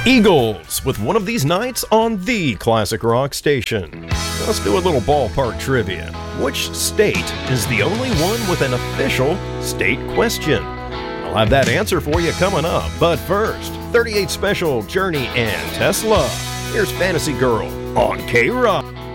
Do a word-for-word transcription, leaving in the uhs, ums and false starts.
Eagles with one of these nights on the Classic Rock Station. Let's do a little ballpark trivia. Which state is the only one with an official state question? I'll have that answer for you coming up. But first, thirty-eight Special, Journey, and Tesla. Here's Fantasy Girl on K-Rock.